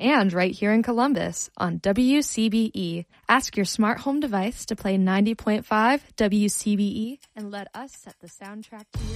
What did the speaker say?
and right here in Columbus on WCBE. Ask your smart home device to play 90.5 WCBE and let us set the soundtrack to your